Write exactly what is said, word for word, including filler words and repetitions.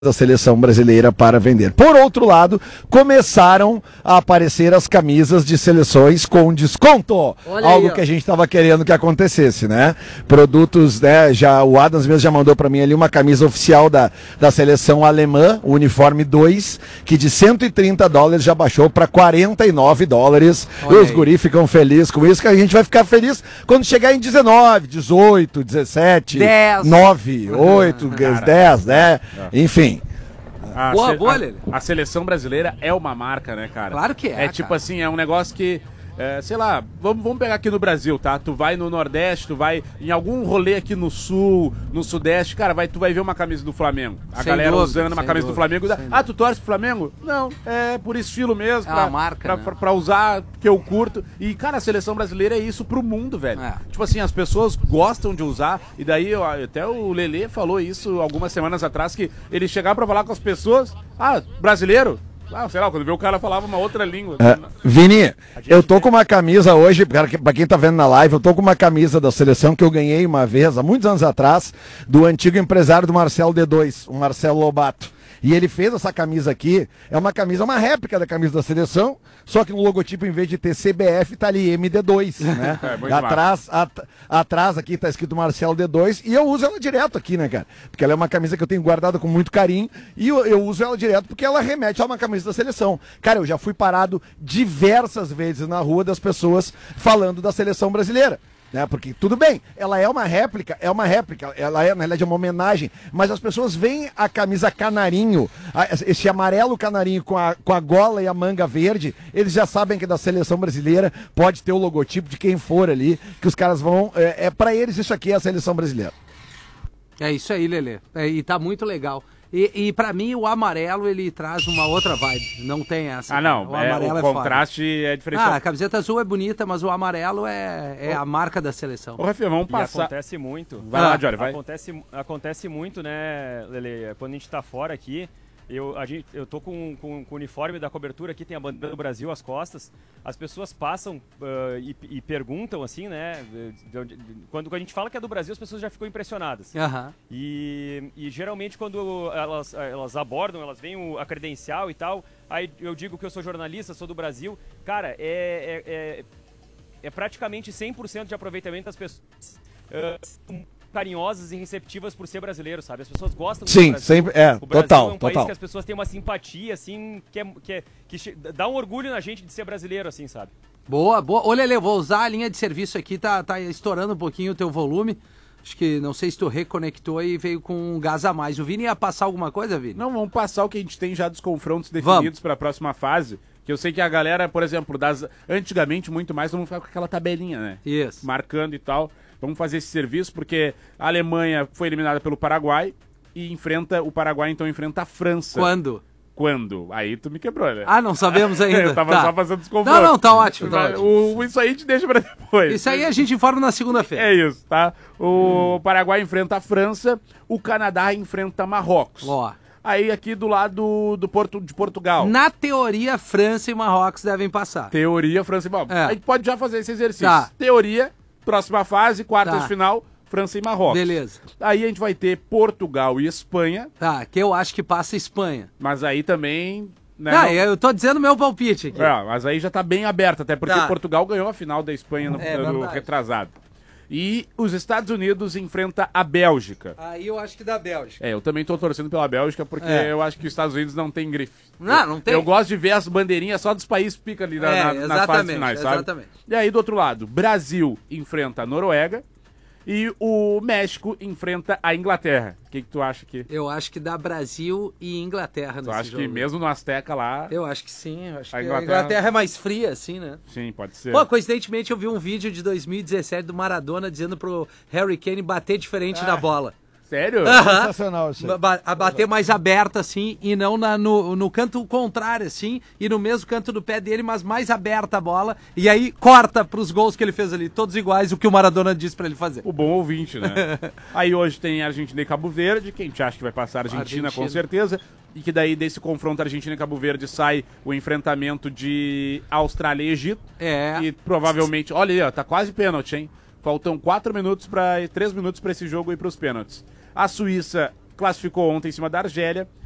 da seleção brasileira para vender. Por outro lado, começaram a aparecer as camisas de seleções com desconto. Olha algo aí, que a gente estava querendo que acontecesse, né? Produtos, né? Já, o Adams mesmo já mandou para mim ali uma camisa oficial da, da seleção alemã, o uniforme dois, que de cento e trinta dólares já baixou para quarenta e nove dólares. Olha e os aí. Guri ficam felizes com isso, que a gente vai ficar feliz quando chegar em dezenove, dezoito, dezessete, dez, nove, oito, dez, né? Enfim. A, boa, se, boa, a, a seleção brasileira é uma marca, né, cara? Claro que é. É tipo cara. assim, é um negócio que, é, sei lá, vamos, vamos pegar aqui no Brasil, tá? Tu vai no Nordeste, tu vai em algum rolê aqui no Sul, no Sudeste, cara, vai, tu vai ver uma camisa do Flamengo. A sem galera dúvida, usando uma camisa dúvida, do Flamengo. Ah, tu torce pro Flamengo? Não, é por estilo mesmo. É pra, uma marca, pra, né? pra, pra usar, que eu curto. E, cara, a seleção brasileira é isso pro mundo, velho. É. Tipo assim, as pessoas gostam de usar. E daí, ó, até o Lelê falou isso algumas semanas atrás, que ele chegava pra falar com as pessoas. Ah, brasileiro? Ah, sei lá, quando vê o cara falava uma outra língua. É, Vini, eu tô com uma camisa hoje, pra quem tá vendo na live, eu tô com uma camisa da seleção que eu ganhei uma vez, há muitos anos atrás, do antigo empresário do Marcelo D dois, o Marcelo Lobato. E ele fez essa camisa aqui, é uma camisa, uma réplica da camisa da seleção, só que no logotipo, em vez de ter C B F, tá ali M D dois, né? É, atrás, at, atrás aqui tá escrito Marcelo D dois, e eu uso ela direto aqui, né, cara? Porque ela é uma camisa que eu tenho guardado com muito carinho, e eu, eu uso ela direto porque ela remete a uma camisa da seleção. Cara, eu já fui parado diversas vezes na rua das pessoas falando da seleção brasileira. Né? Porque, tudo bem, ela é uma réplica, é uma réplica, ela é, na realidade, uma homenagem, mas as pessoas veem a camisa canarinho, a, esse amarelo canarinho com a, com a gola e a manga verde, eles já sabem que é da seleção brasileira, pode ter o logotipo de quem for ali, que os caras vão, é, é pra eles isso aqui é a seleção brasileira. É isso aí, Lelê, é, e tá muito legal. E, e pra mim o amarelo ele traz uma outra vibe, não tem essa. Ah não, o, é, amarelo o é contraste foda. é diferente. Ah, a camiseta azul é bonita, mas o amarelo é, é a marca da seleção. Ô, Rafinha, vamos passar. E acontece muito. Vai ah, lá, Jory, vai. Acontece, acontece muito, né, Lele, quando a gente tá fora aqui. Eu, a gente, eu tô com, com, com o uniforme da cobertura aqui, tem a bandeira do Brasil às costas. As pessoas passam uh, e, e perguntam, assim, né? De, de, de, quando a gente fala que é do Brasil, as pessoas já ficam impressionadas. Uhum. E, e geralmente quando elas, elas abordam, elas veem o, a credencial e tal, aí eu digo que eu sou jornalista, sou do Brasil. Cara, é, é, é, é praticamente cem por cento de aproveitamento das pessoas. Uh, carinhosas e receptivas por ser brasileiro, sabe? As pessoas gostam do Sim, Brasil. sempre, é, o Brasil total, é um país total. que as pessoas têm uma simpatia, assim, que, é, que, é, que dá um orgulho na gente de ser brasileiro, assim, sabe? Boa, boa. Ô, Lelê, vou usar a linha de serviço aqui, tá, tá estourando um pouquinho o teu volume. Acho que, não sei se tu reconectou e veio com um gás a mais. O Vini ia passar alguma coisa, Vini? Não, vamos passar o que a gente tem já dos confrontos definidos para a próxima fase. Que eu sei que a galera, por exemplo, das antigamente muito mais, vamos ficar com aquela tabelinha, né? Isso. Marcando e tal. Vamos fazer esse serviço porque a Alemanha foi eliminada pelo Paraguai e enfrenta, o Paraguai então enfrenta a França. Quando? Quando? Aí tu me quebrou, né? Ah, não sabemos ainda. Eu tava tá. só fazendo os confrontos. Não, não, tá ótimo, tá ótimo. O, isso aí a gente deixa pra depois. Isso aí a gente informa na segunda-feira. É isso, tá? O hum. Paraguai enfrenta a França, o Canadá enfrenta Marrocos. Ó. Aí aqui do lado do Porto, de Portugal. Na teoria, França e Marrocos devem passar. Teoria, França e Marrocos. É. A gente pode já fazer esse exercício. Tá. Teoria, próxima fase, quartas Tá. de final, França e Marrocos. Beleza. Aí a gente vai ter Portugal e Espanha. Tá, que eu acho que passa Espanha. Mas aí também... Né, não, não... eu tô dizendo meu palpite aqui. É, mas aí já tá bem aberto, até porque Tá. Portugal ganhou a final da Espanha no, É, no verdade. retrasado. E os Estados Unidos enfrenta a Bélgica. Aí eu acho que da Bélgica. É, eu também tô torcendo pela Bélgica, porque É. eu acho que os Estados Unidos não tem grife. Não, não tem. Eu gosto de ver as bandeirinhas só dos países que pica ali na, É, na, nas exatamente, fases finais, sabe? exatamente. E aí, do outro lado, Brasil enfrenta a Noruega e o México enfrenta a Inglaterra. O que, que tu acha aqui? Eu acho que dá Brasil e Inglaterra Tu nesse acha jogo. que mesmo no Azteca lá... Eu acho que sim. Eu acho A que Inglaterra- a Inglaterra é mais fria, assim, né? Sim, pode ser. Pô, coincidentemente eu vi um vídeo de dois mil e dezessete do Maradona dizendo pro Harry Kane bater diferente na bola. Sério? Aham. Sensacional isso aí. Ba- a bater mais aberta, assim, e não na- no, no canto contrário, assim, e no mesmo canto do pé dele, mas mais aberta a bola, e aí corta pros gols que ele fez ali, todos iguais, o que o Maradona disse pra ele fazer. O bom ouvinte, né? Aí hoje tem Argentina e Cabo Verde, que a gente acha que vai passar a Argentina, Argentina. com certeza. E que daí desse confronto Argentina e Cabo Verde sai o enfrentamento de Austrália e Egito. É. E provavelmente, olha aí, ó, tá quase pênalti, hein? Faltam quatro minutos para três minutos para esse jogo e para os pênaltis. A Suíça classificou ontem em cima da Argélia